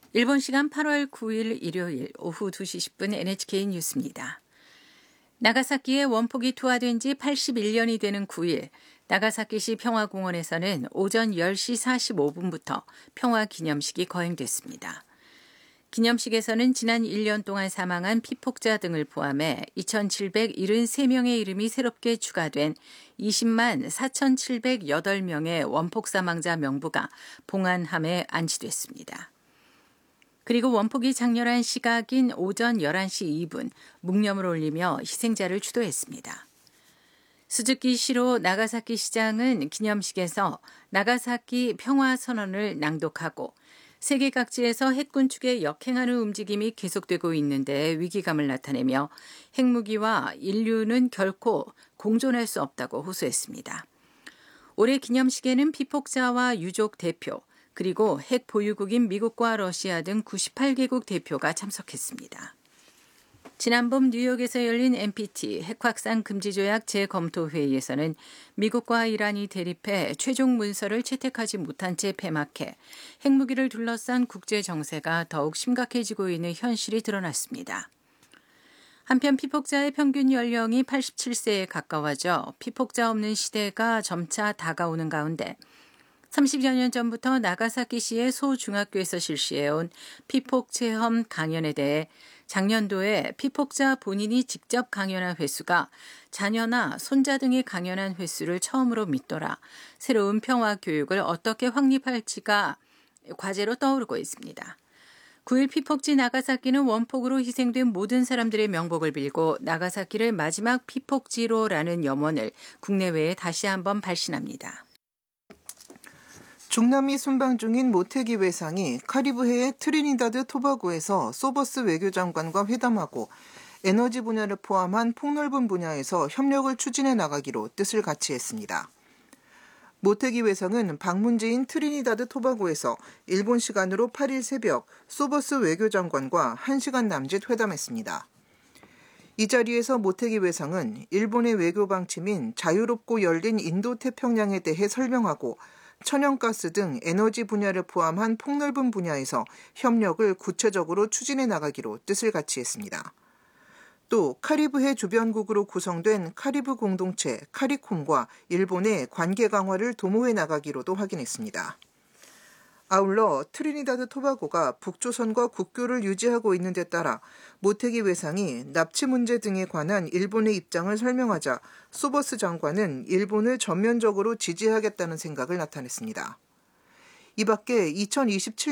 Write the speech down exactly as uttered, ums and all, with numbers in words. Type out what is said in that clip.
일본 시간 팔월 구일 일요일 오후 두 시 십 분 엔에이치케이 뉴스입니다. 나가사키에 원폭이 투하된 지 팔십일 년이 되는 구일, 나가사키시 평화공원에서는 오전 열 시 사십오 분부터 평화기념식이 거행됐습니다. 기념식에서는 지난 일 년 동안 사망한 피폭자 등을 포함해 이천칠백칠십삼 명의 이름이 새롭게 추가된 이십만 사천칠백팔 명의 원폭 사망자 명부가 봉안함에 안치됐습니다. 그리고 원폭이 장렬한 시각인 오전 열한 시 이 분 묵념을 올리며 희생자를 추도했습니다. 스즈키시로 나가사키 시장은 기념식에서 나가사키 평화선언을 낭독하고 세계 각지에서 핵군 측의 역행하는 움직임이 계속되고 있는데 위기감을 나타내며 핵무기와 인류는 결코 공존할 수 없다고 호소했습니다. 올해 기념식에는 피폭자와 유족 대표, 그리고 핵 보유국인 미국과 러시아 등 구십팔 개국 대표가 참석했습니다. 지난 봄 뉴욕에서 열린 엔피티 핵 확산 금지 조약 재검토 회의에서는 미국과 이란이 대립해 최종 문서를 채택하지 못한 채 폐막해 핵무기를 둘러싼 국제 정세가 더욱 심각해지고 있는 현실이 드러났습니다. 한편 피폭자의 평균 연령이 팔십칠 세에 가까워져 피폭자 없는 시대가 점차 다가오는 가운데 삼십여 년 전부터 나가사키시의 소중학교에서 실시해온 피폭 체험 강연에 대해 작년도에 피폭자 본인이 직접 강연한 횟수가 자녀나 손자 등이 강연한 횟수를 처음으로 밑돌아 새로운 평화 교육을 어떻게 확립할지가 과제로 떠오르고 있습니다. 구일 피폭지 나가사키는 원폭으로 희생된 모든 사람들의 명복을 빌고 나가사키를 마지막 피폭지로라는 염원을 국내외에 다시 한번 발신합니다. 중남미 순방 중인 모테기 외상이 카리브해의 트리니다드 토바고에서 소버스 외교장관과 회담하고 에너지 분야를 포함한 폭넓은 분야에서 협력을 추진해 나가기로 뜻을 같이 했습니다. 모테기 외상은 방문지인 트리니다드 토바고에서 일본 시간으로 팔일 새벽 소버스 외교장관과 한 시간 남짓 회담했습니다. 이 자리에서 모테기 외상은 일본의 외교 방침인 자유롭고 열린 인도태평양에 대해 설명하고 천연가스 등 에너지 분야를 포함한 폭넓은 분야에서 협력을 구체적으로 추진해 나가기로 뜻을 같이 했습니다. 또 카리브해 주변국으로 구성된 카리브 공동체 카리콤과 일본의 관계 강화를 도모해 나가기로도 확인했습니다. 아울러 트리니다드 토바고가 북조선과 국교를 유지하고 있는 데 따라 모테기 외상이 납치 문제 등에 관한 일본의 입장을 설명하자 소버스 장관은 일본을 전면적으로 지지하겠다는 생각을 나타냈습니다. 이 밖에 이천이십칠